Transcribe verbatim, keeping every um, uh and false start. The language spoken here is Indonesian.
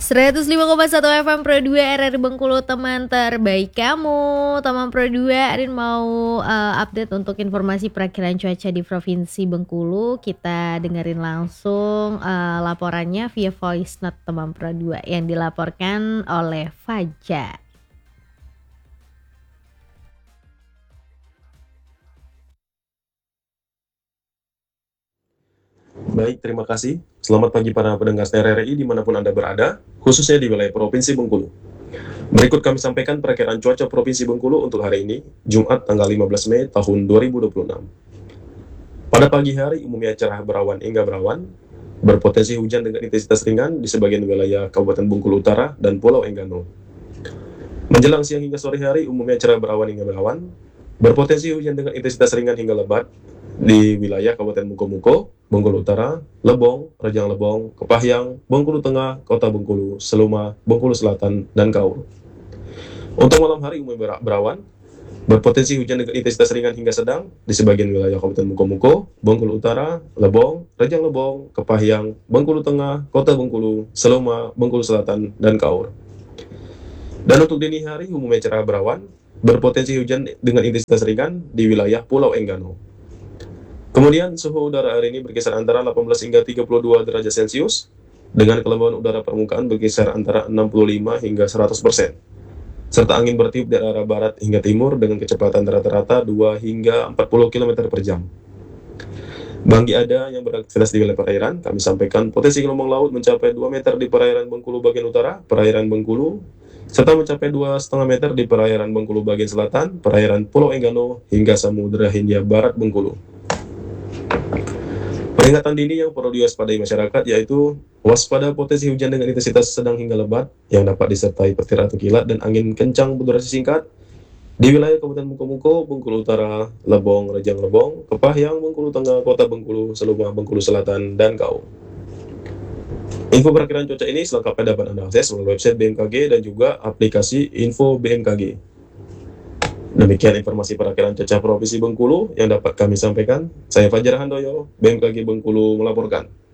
seratus lima koma satu F M Pro dua R R Bengkulu, teman terbaik kamu. Teman Pro dua, Arin mau uh, update untuk informasi perakiraan cuaca di Provinsi Bengkulu. Kita dengerin langsung uh, laporannya via voice note teman Pro dua yang dilaporkan oleh Fajar. Baik, terima kasih. Selamat pagi para pendengar setia R R I dimanapun Anda berada, khususnya di wilayah Provinsi Bengkulu. Berikut kami sampaikan perakiraan cuaca Provinsi Bengkulu untuk hari ini, Jumat tanggal lima belas Mei tahun dua ribu dua puluh enam. Pada pagi hari umumnya cerah berawan hingga berawan, berpotensi hujan dengan intensitas ringan di sebagian wilayah Kabupaten Bengkulu Utara dan Pulau Enggano. Menjelang siang hingga sore hari umumnya cerah berawan hingga berawan, berpotensi hujan dengan intensitas ringan hingga lebat di wilayah Kabupaten Muko-Muko, Bengkulu Utara, Lebong, Rejang Lebong, Kepahyang, Bengkulu Tengah, Kota Bengkulu, Seluma, Bengkulu Selatan, dan Kaur. Untuk malam hari umumnya berawan, berpotensi hujan dengan intensitas ringan hingga sedang di sebagian wilayah Kabupaten Muko-Muko, Bengkulu Utara, Lebong, Rejang Lebong, Kepahyang, Bengkulu Tengah, Kota Bengkulu, Seluma, Bengkulu Selatan, dan Kaur. Dan untuk dini hari umumnya cerah berawan, berpotensi hujan dengan intensitas ringan di wilayah Pulau Enggano. Kemudian suhu udara hari ini berkisar antara delapan belas hingga tiga puluh dua derajat Celcius, dengan kelembaban udara permukaan berkisar antara enam puluh lima hingga seratus persen. Serta angin bertiup dari arah barat hingga timur dengan kecepatan rata-rata dua hingga empat puluh kilometer per jam. Bagi Anda yang beraktivitas di wilayah perairan, kami sampaikan potensi gelombang laut mencapai dua meter di perairan Bengkulu bagian utara, perairan Bengkulu, serta mencapai dua koma lima meter di perairan Bengkulu bagian selatan, perairan Pulau Enggano, hingga Samudra Hindia Barat Bengkulu. Peringatan dini yang perlu diwaspadai masyarakat yaitu waspada potensi hujan dengan intensitas sedang hingga lebat yang dapat disertai petir atau kilat dan angin kencang berdurasi singkat di wilayah Kabupaten Muko-Muko, Bengkulu Utara, Lebong, Rejang Lebong, Kepahyang, Bengkulu Tengah, Kota Bengkulu, Seluma, Bengkulu Selatan, dan Kaur. Info perakiraan cuaca ini selengkapnya dapat Anda akses melalui website B M K G dan juga aplikasi Info B M K G. Demikian informasi perakiraan cuaca Provinsi Bengkulu yang dapat kami sampaikan. Saya Fajar Handoyo, B M K G Bengkulu melaporkan.